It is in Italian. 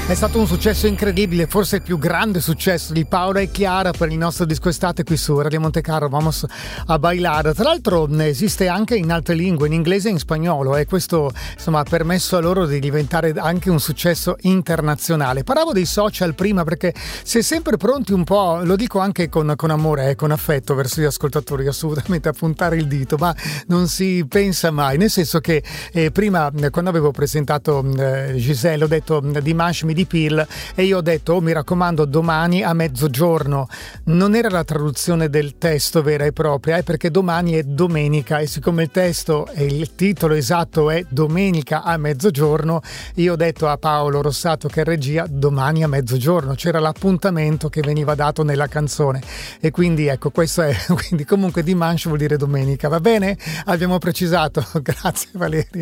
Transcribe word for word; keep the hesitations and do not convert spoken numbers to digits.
È stato un successo incredibile, forse il più grande successo di Paola e Chiara per il nostro disco estate qui su Radio Monte Carlo. Vamos a bailar. Tra l'altro esiste anche in altre lingue, in inglese e in spagnolo, e questo insomma ha permesso a loro di diventare anche un successo internazionale. Parlavo dei social prima perché si è sempre pronti un po', lo dico anche con, con amore e eh, con affetto verso gli ascoltatori, assolutamente a puntare il dito, ma non si pensa mai, nel senso che eh, prima quando avevo presentato eh, Giselle ho detto Dimanche di Pil e io ho detto oh, mi raccomando domani a mezzogiorno. Non era la traduzione del testo vera e propria, è perché domani è domenica e siccome il testo e il titolo esatto è Domenica a mezzogiorno, io ho detto a Paolo Rossato che è regia domani a mezzogiorno, c'era l'appuntamento che veniva dato nella canzone e quindi ecco questo è, quindi comunque Dimanche vuol dire domenica, va bene? Abbiamo precisato, grazie Valeria.